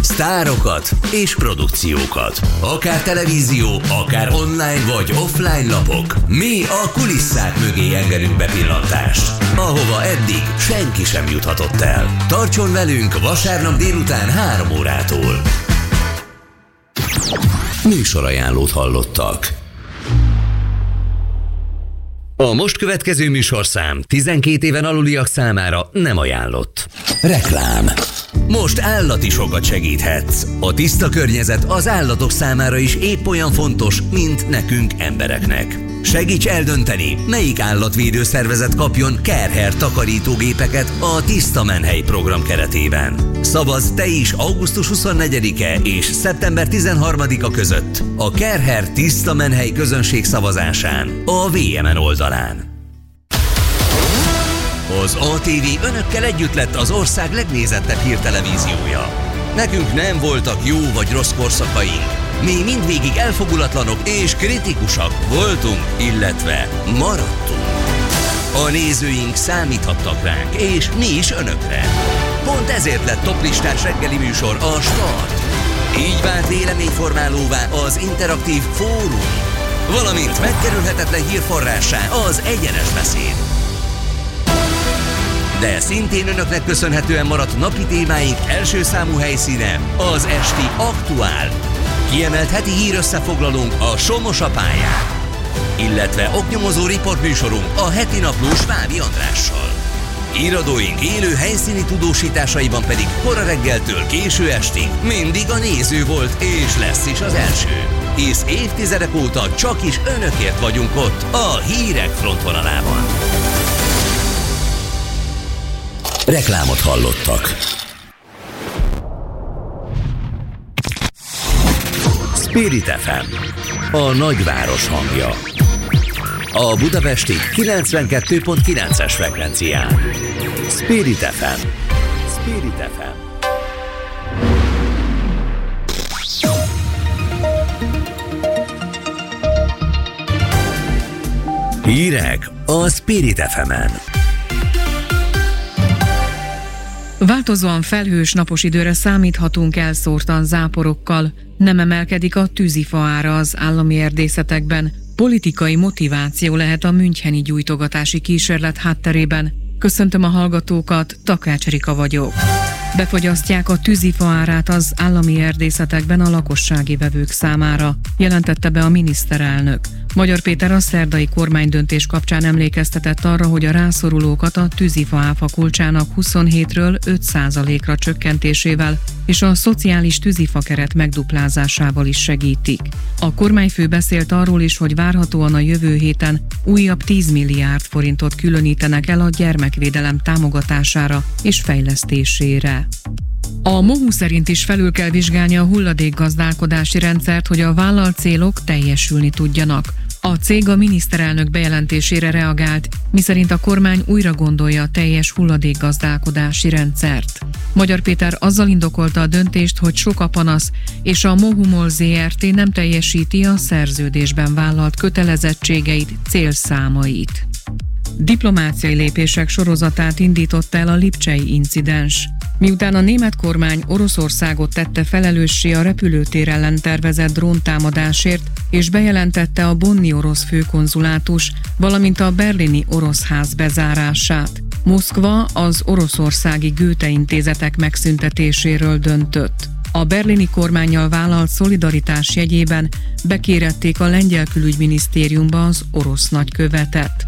sztárokat és produkciókat. Akár televízió, akár online vagy offline lapok. Mi a kulisszák mögé engedünk bepillantást, ahova eddig senki sem juthatott el. Tartson velünk vasárnap délután 3 órától. Műsorajánlót hallottak. A most következő műsorszám 12 éven aluliak számára nem ajánlott. Reklám. Most állati sokat segíthetsz. A tiszta környezet az állatok számára is épp olyan fontos, mint nekünk embereknek. Segíts eldönteni, melyik állatvédőszervezet kapjon Care takarítógépeket a Tiszta Menhely program keretében. Szavazz te is augusztus 24-e és szeptember 13-a között a Care Tiszta Menhely közönség szavazásán a VMN oldalán. Az ATV önökkel együtt lett az ország legnézettebb hírtelevíziója. Nekünk nem voltak jó vagy rossz korszakaink. Mi mindvégig elfogulatlanok és kritikusak voltunk, illetve maradtunk. A nézőink számíthattak ránk, és mi is önökre. Pont ezért lett toplistás reggeli műsor a Start. Így vált véleményformálóvá az interaktív fórum, valamint megkerülhetetlen hírforrássá az egyenes beszéd. De szintén önöknek köszönhetően maradt napi témáink első számú helyszíne az esti Aktuál. Kiemelt heti hírösszefoglalónk a Somos a pályán, illetve oknyomozó riportműsorunk a heti napló Svábi Andrással. Híradóink élő helyszíni tudósításaiban pedig kora reggeltől késő estig mindig a néző volt és lesz is az első. Hisz évtizedek óta csak is önökért vagyunk ott a hírek frontvonalában. Reklámot hallottak. Spirit FM, a nagyváros hangja. A budapesti 92.9-es frekvencián. Spirit FM. Spirit FM. Hírek a Spirit FM-en. Változóan felhős napos időre számíthatunk elszórtan záporokkal. Nem emelkedik a tűzifa ára az állami erdészetekben. Politikai motiváció lehet a müncheni gyújtogatási kísérlet hátterében. Köszöntöm a hallgatókat, Takács Rika vagyok. Befogyasztják a tűzifa árát az állami erdészetekben a lakossági vevők számára, jelentette be a miniszterelnök. Magyar Péter a szerdai kormánydöntés kapcsán emlékeztetett arra, hogy a rászorulókat a tűzifa áfa kulcsának 27-ről 5%-ra csökkentésével és a szociális tűzifa keret megduplázásával is segítik. A kormányfő beszélt arról is, hogy várhatóan a jövő héten újabb 10 milliárd forintot különítenek el a gyermekvédelem támogatására és fejlesztésére. A MOHU szerint is felül kell vizsgálni a hulladékgazdálkodási rendszert, hogy a vállalt célok teljesülni tudjanak. A cég a miniszterelnök bejelentésére reagált, miszerint a kormány újra gondolja a teljes hulladékgazdálkodási rendszert. Magyar Péter azzal indokolta a döntést, hogy sok a panasz, és a MOHU MOL Zrt. Nem teljesíti a szerződésben vállalt kötelezettségeit, célszámait. Diplomáciai lépések sorozatát indította el a lipcsei incidens. Miután a német kormány Oroszországot tette felelőssé a repülőtér ellen tervezett dróntámadásért, és bejelentette a bonni orosz főkonzulátus, valamint a berlini orosz ház bezárását. Moszkva az oroszországi Goethe intézetek megszüntetéséről döntött. A berlini kormánnyal vállalt szolidaritás jegyében bekérették a lengyel külügyminisztériumba az orosz nagykövetet.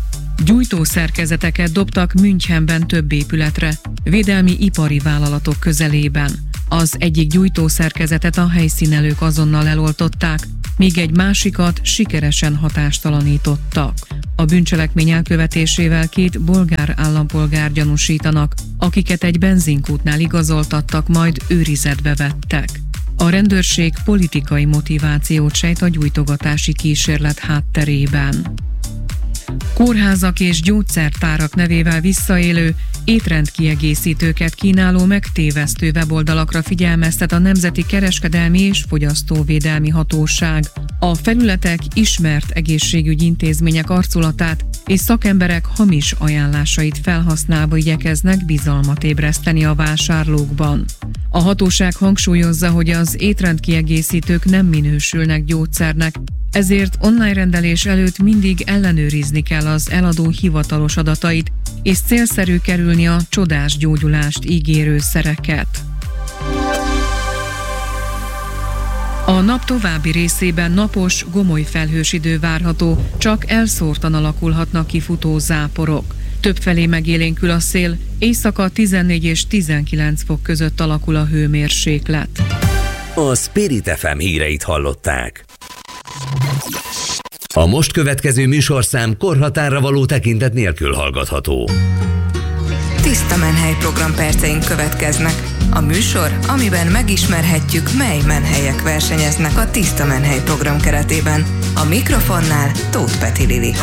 Gyújtószerkezeteket dobtak Münchenben több épületre, védelmi ipari vállalatok közelében. Az egyik gyújtószerkezetet a helyszínelők azonnal eloltották, míg egy másikat sikeresen hatástalanítottak. A bűncselekmény elkövetésével 2 bolgár állampolgár gyanúsítanak, akiket egy benzinkútnál igazoltattak, majd őrizetbe vettek. A rendőrség politikai motivációt sejt a gyújtogatási kísérlet hátterében. Kórházak és gyógyszertárak nevével visszaélő, étrendkiegészítőket kínáló megtévesztő weboldalakra figyelmeztet a Nemzeti Kereskedelmi és Fogyasztóvédelmi Hatóság. A felületek ismert egészségügyi intézmények arculatát és szakemberek hamis ajánlásait felhasználva igyekeznek bizalmat ébreszteni a vásárlókban. A hatóság hangsúlyozza, hogy az étrendkiegészítők nem minősülnek gyógyszernek, ezért online rendelés előtt mindig ellenőrizni kell az eladó hivatalos adatait, és célszerű kerülni a csodás gyógyulást ígérő szereket. A nap további részében napos, gomoly felhős idő várható, csak elszórtan alakulhatnak ki futó záporok. Többfelé megélénkül a szél, éjszaka 14 és 19 fok között alakul a hőmérséklet. A Spirit FM híreit hallották. A most következő műsorszám korhatárra való tekintet nélkül hallgatható. Tiszta Menhely program perceink következnek. A műsor, amiben megismerhetjük, mely menhelyek versenyeznek a Tiszta Menhely program keretében. A mikrofonnál Tóth Peti Lili.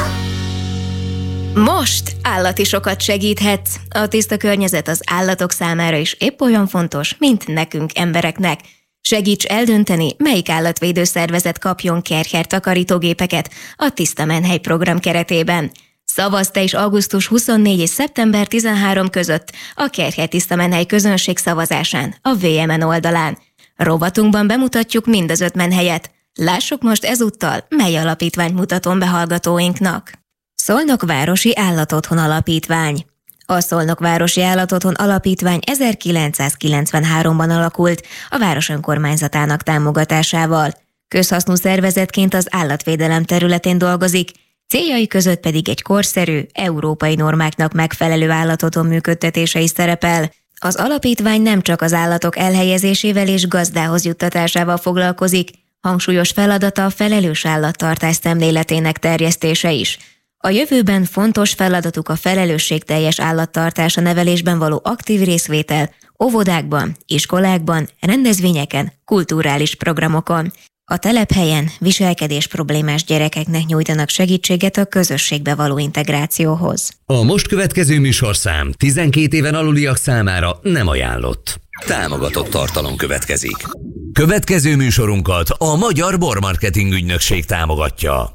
Most állati sokat segíthetsz. A tiszta környezet az állatok számára is épp olyan fontos, mint nekünk embereknek. Segíts eldönteni, melyik állatvédőszervezet kapjon Kärcher takarítógépeket a Tiszta Menhely program keretében. Szavazz te is augusztus 24 és szeptember 13 között a Kärcher Tiszta Menhely közönség szavazásán a VMN oldalán. Rovatunkban bemutatjuk mind az 5 menhelyet. Lássuk most ezúttal, mely alapítványt mutatom be hallgatóinknak. Szolnok Városi Állatotthon Alapítvány. A Szolnok Városi Állatotthon Alapítvány 1993-ban alakult a város önkormányzatának támogatásával. Közhasznú szervezetként az állatvédelem területén dolgozik, céljai között pedig egy korszerű, európai normáknak megfelelő állatotthon működtetése is szerepel. Az alapítvány nem csak az állatok elhelyezésével és gazdához juttatásával foglalkozik, hangsúlyos feladata a felelős állattartás szemléletének terjesztése is. A jövőben fontos feladatuk a felelősségteljes állattartás a nevelésben való aktív részvétel, óvodákban, iskolákban, rendezvényeken, kulturális programokon. A telephelyen viselkedés problémás gyerekeknek nyújtanak segítséget a közösségbe való integrációhoz. A most következő műsorszám 12 éven aluliak számára nem ajánlott. Támogatott tartalom következik. Következő műsorunkat a Magyar Bormarketing Ügynökség támogatja.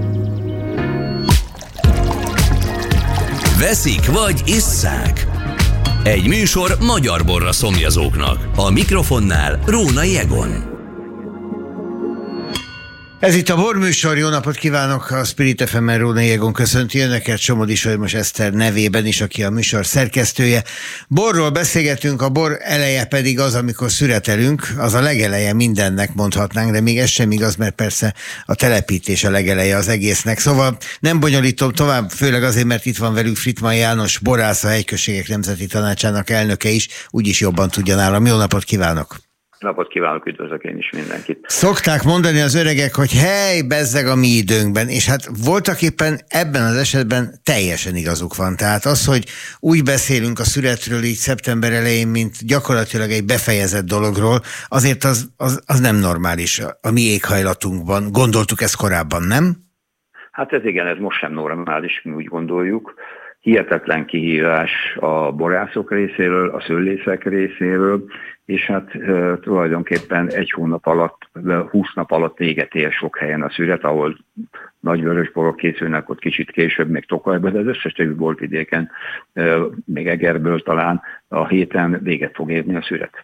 Veszik vagy isszák? Egy műsor magyar borra szomjazóknak. A mikrofonnál Rónai Egon. Ez itt a Borműsor, jó napot kívánok! A Spirit FM-en Rónai Egon köszönti önöket, Somodi Solymos Eszter nevében is, aki a műsor szerkesztője. Borról beszélgetünk, a bor eleje pedig az, amikor szüretelünk, az a legeleje mindennek mondhatnánk, de még ez sem igaz, mert persze a telepítés a legeleje az egésznek. Szóval nem bonyolítom tovább, főleg azért, mert itt van velük Frittmann János, borász, a Hegyközségek Nemzeti Tanácsának elnöke is, úgyis jobban tudja nálam. Jó napot kívánok! Napot kívánok, üdvözlök én is mindenkit. Szokták mondani az öregek, hogy hely, bezzeg a mi időnkben, és hát voltak éppen ebben az esetben teljesen igazuk van. Tehát az, hogy úgy beszélünk a szüretről így szeptember elején, mint gyakorlatilag egy befejezett dologról, azért az nem normális a mi éghajlatunkban. Gondoltuk ezt korábban, nem? Hát ez igen, ez most sem normális, mi úgy gondoljuk. Hihetetlen kihívás a borászok részéről, a szőlészek részéről, és hát tulajdonképpen egy hónap alatt, 20 nap alatt véget ér sok helyen a szüret, ahol nagy vörösborok készülnek, ott kicsit később, még Tokajban, de az összes többi borvidéken, még Egerből talán a héten véget fog érni a szüret.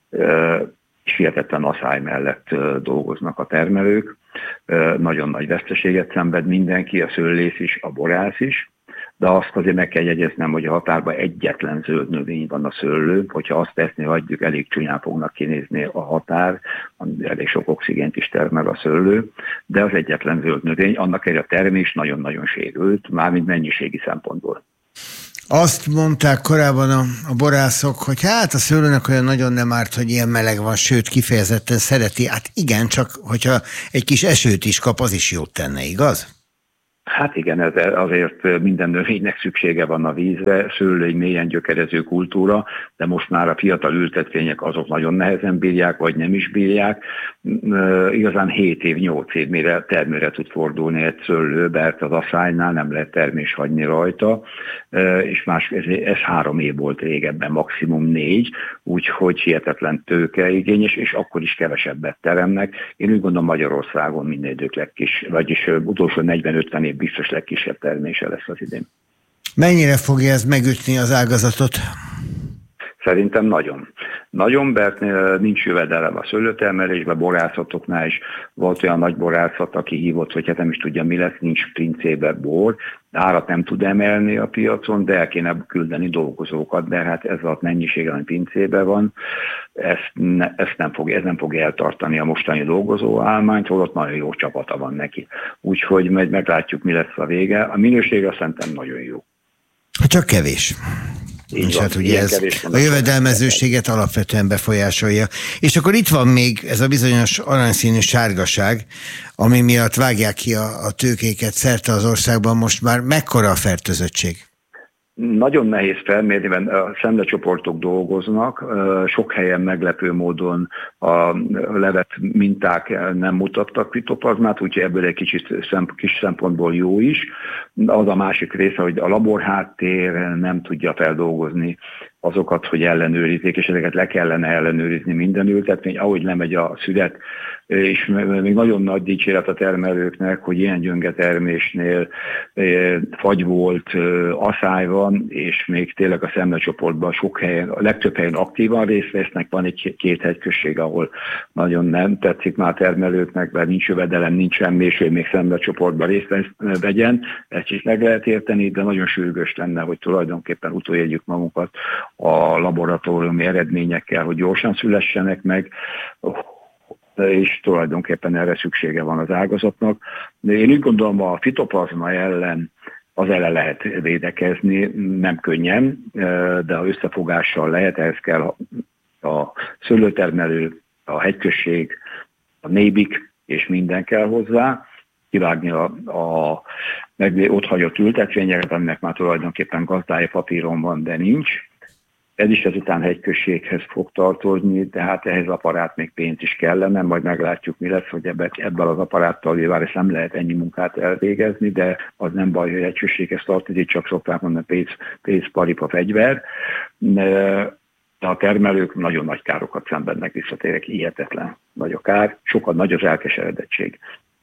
És hihetetlen asszály mellett dolgoznak a termelők, nagyon nagy veszteséget szenved mindenki, a szőlész is, a borász is, de azt azért meg kell jegyeznem, hogy a határban egyetlen zöld növény van a szőlő, hogyha azt teszni hagyjuk, elég csúnyán fognak kinézni a határ, elég sok oxigént is termel a szőlő, de az egyetlen zöld növény, annak egy a termés nagyon-nagyon sérült, mármint mennyiségi szempontból. Azt mondták korábban a borászok, hogy hát a szőlőnek olyan nagyon nem árt, hogy ilyen meleg van, sőt kifejezetten szereti. Hát igen, csak hogyha egy kis esőt is kap, az is jót tenne, igaz? Hát igen, azért minden növénynek szüksége van a vízre, szőlő egy mélyen gyökerező kultúra, de most már a fiatal ültetvények azok nagyon nehezen bírják, vagy nem is bírják. Igazán 7 év, 8 év mire termőre tud fordulni egy szőlő, mert az asszálynál nem lehet termés hagyni rajta, és ez 3 év volt régebben, maximum 4, úgyhogy hihetetlen tőkeigényes, és akkor is kevesebbet teremnek. Én úgy gondolom Magyarországon minden idők vagyis utolsó 40-50 év biztos legkisebb termése lesz az idén. Mennyire fogja ez megütni az ágazatot? Szerintem nagyon. nagyon, mert nincs jövedelem a szőlőtermelésben, borászatoknál is volt olyan nagy borászat, aki hívott, hogy hát nem is tudja, mi lesz, nincs pincébe bor, árat nem tud emelni a piacon, de el kéne küldeni dolgozókat, de hát ez a mennyiség, ami pincébe van, ez nem fogja eltartani a mostani dolgozóállományt, holott nagyon jó csapata van neki. Úgyhogy meglátjuk, mi lesz a vége. A minősége szerintem nagyon jó. Csak kevés. És hát ugye ez a jövedelmezőséget alapvetően befolyásolja. És akkor itt van még ez a bizonyos aranyszínű sárgaság, ami miatt vágják ki a tőkéket szerte az országban. Most már mekkora a fertőzöttség? Nagyon nehéz felmérni, mert a szemlecsoportok dolgoznak, sok helyen meglepő módon a levet minták nem mutattak fitoplazmát, úgyhogy ebből egy kis szempontból jó is. Az a másik része, hogy a laborháttér nem tudja feldolgozni azokat, hogy ellenőrizzék, és ezeket le kellene ellenőrizni minden ültetmény, ahogy lemegy a szület, és még nagyon nagy dicséret a termelőknek, hogy ilyen gyönge termésnél fagy volt, aszály van, és még tényleg a szemlecsoportban sok helyen, a legtöbb helyen aktívan részt vesznek, van egy-két hegyközség, ahol nagyon nem tetszik már a termelőknek, mert nincs jövedelem, nincs semmi, és hogy még szemlecsoportban részt vegyen, ezt is meg lehet érteni, de nagyon sürgős lenne, hogy tulajdonképpen utolérjük magunkat a laboratóriumi eredményekkel, hogy gyorsan szülessenek meg, és tulajdonképpen erre szüksége van az ágazatnak. De én úgy gondolom, a fitoplazma ellen lehet védekezni, nem könnyen, de ha összefogással lehet, ehhez kell a szőlőtermelő, a hegyközség, a nébik, és minden kell hozzá, kivágni a ott hagyott ültetvényeket, aminek már tulajdonképpen gazdája papíron van, de nincs. Ez is ezután hegyközséghez fog tartozni, tehát ehhez apparát még pénz is kellene, majd meglátjuk, mi lesz, hogy ebben az apparáttal bár nem lehet ennyi munkát elvégezni, de az nem baj, hogy hegyközséghez tartozik, csak szokták mondani pénz, paripa, fegyver. De a termelők nagyon nagy károkat szenvednek, visszatérek, hihetetlen nagy a kár, sokkal nagy az elkeseredettség.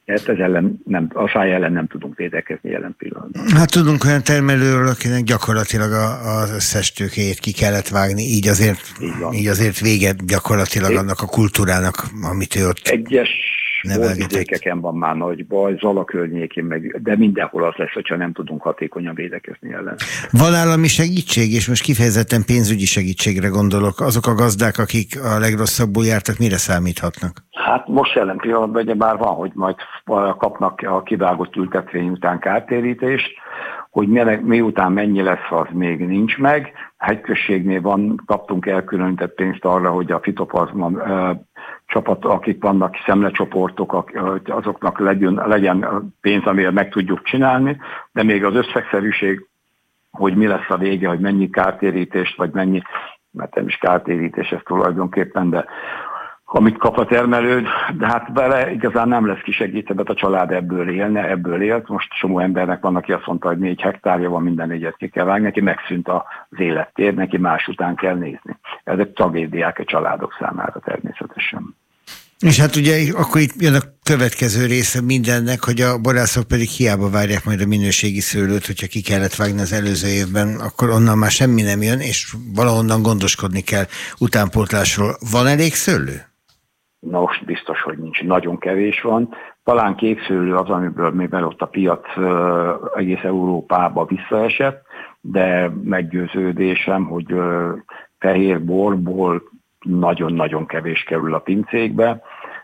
A száj ellen nem tudunk védekezni jelen pillanatban. Hát tudunk olyan termelőről, akinek gyakorlatilag az összes tőkéjét ki kellett vágni, így azért vége gyakorlatilag annak a kultúrának, amit ő ott egyes borvidékeken van már nagy baj, Zala környékén, de mindenhol az lesz, hogyha nem tudunk hatékonyan védekezni ellen. Van állami segítség, és most kifejezetten pénzügyi segítségre gondolok. Azok a gazdák, akik a legrosszabbul jártak, mire számíthatnak? Hát most jelen pillanatban ugye már van, hogy majd kapnak a kivágott ültetvény után kártérítést, hogy miután mennyi lesz, az még nincs meg. A hegyközségnél kaptunk elkülönített pénzt arra, hogy a fitoplazma csapat, akik vannak szemlecsoportok, azoknak legyen pénz, amire meg tudjuk csinálni, de még az összegszerűség, hogy mi lesz a vége, hogy mennyi kártérítést, vagy mennyi, mert nem is kártérítés ez tulajdonképpen, de amit kap a termelő, de hát vele igazán nem lesz kisegítve, mert a család ebből élt. Most csomó embernek van, aki azt mondta, hogy 4 hektárja van, minden egyet ki kell vágni, neki megszűnt az élettér, neki más után kell nézni. Ezek tragédiák a családok számára természetesen. És hát ugye akkor itt jön a következő része mindennek, hogy a borászok pedig hiába várják majd a minőségi szőlőt, hogyha ki kellett vágni az előző évben, akkor onnan már semmi nem jön, és valahonnan gondoskodni kell utánpótlásról. Van elég szőlő? Na most biztos, hogy nincs. Nagyon kevés van. Talán kékszőlő az, mivel ott a piac egész Európába visszaesett, de meggyőződésem, hogy fehér borból nagyon-nagyon kevés kerül a pincékbe.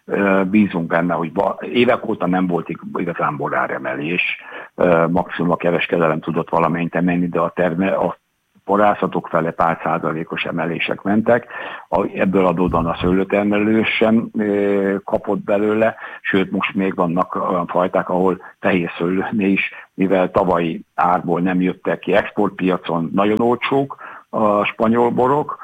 Bízunk benne, hogy évek óta nem volt igazán boráremelés. Maximum a kereskedelem tudott valamelyint emelni, de a borászatok fele pár százalékos emelések mentek. Ebből adódóan a szőlőtermelő sem kapott belőle, sőt most még vannak olyan fajták, ahol fehér szőlőnél is, mivel tavalyi árból nem jöttek ki exportpiacon, nagyon olcsók a spanyol borok,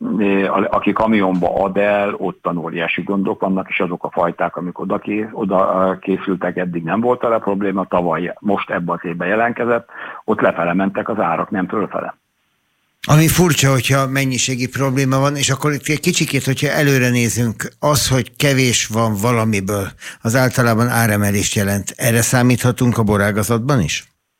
aki kamionba ad el, ottan óriási gondok vannak, és azok a fajták, amik oda készültek, eddig nem volt vele probléma, tavaly, most ebben az évben jelentkezett, ott lefele mentek az árak, nem fölfele. Ami furcsa, hogyha mennyiségi probléma van, és akkor itt egy kicsikét, hogyha előre nézünk, az, hogy kevés van valamiből, az általában áremelést jelent. Erre számíthatunk a borágazatban is?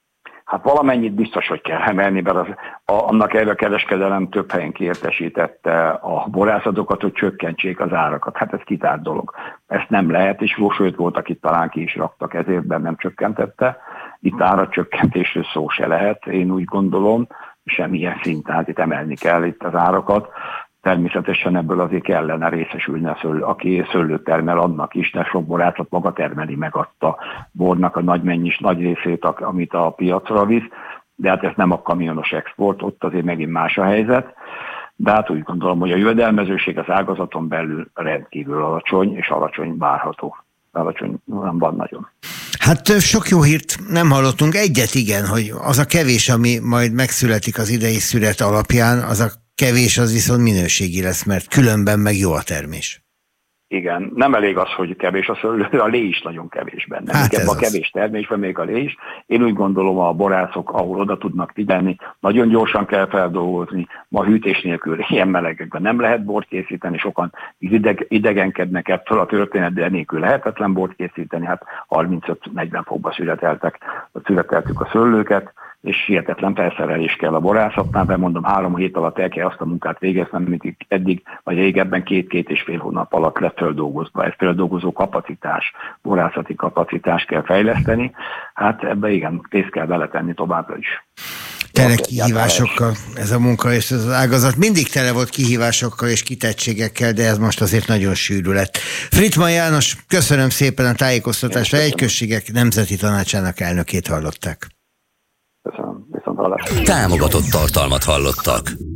Hát valamennyit biztos, hogy kell emelni, mert annak elve a kereskedelem több helyen kiértesítette a borászatokat, hogy csökkentsék az árakat. Hát ez kitárt dolog. Ezt nem lehet, és sőt voltak itt talán ki is raktak, ezért nem csökkentette. Itt áracsökkentésről szó se lehet, én úgy gondolom, semmilyen szinten, hát itt emelni kell itt az árakat. Természetesen ebből azért kellene részesülni, aki szőlőt termel, annak is, de sok borászat maga termeli meg azt a bornak a nagy részét, amit a piacra visz, de hát ez nem a kamionos export, ott azért megint más a helyzet. De hát úgy gondolom, hogy a jövedelmezőség az ágazaton belül rendkívül alacsony, és alacsony várható. Alacsony nem van nagyon. Hát sok jó hírt nem hallottunk, egyet igen, hogy az a kevés, ami majd megszületik az idei szület alapján, az a kevés, az viszont minőségi lesz, mert különben meg jó a termés. Igen, nem elég az, hogy kevés a szőlő, a lé is nagyon kevés benne. Hát ebben a kevés termésben még a lé is. Én úgy gondolom, a borászok, ahol oda tudnak figyelni, nagyon gyorsan kell feldolgozni. Ma hűtés nélkül ilyen melegekben nem lehet bort készíteni, sokan idegenkednek ettől a történet, de nélkül lehetetlen bort készíteni. Hát 35-40 fokba születeltük a szőlőket, és hihetetlen felszerelés kell a borászatnál, de mondom, 3 hét alatt el kell azt a munkát végeznem, amit eddig, vagy régebben 2-2,5 hónap alatt lett földolgozva. Ez földolgozó kapacitás, borászati kapacitás kell fejleszteni, hát ebbe igen, pénzt kell beletenni továbbra is. Tele kihívásokkal ez a munka és ez az ágazat. Mindig tele volt kihívásokkal és kitettségekkel, de ez most azért nagyon sűrű lett. Frittmann János, köszönöm szépen a tájékoztatást. A Hegyközségek Nemzeti Tanácsának elnökét hallották. Köszönöm. Viszont hallásra. Támogatott tartalmat hallottak.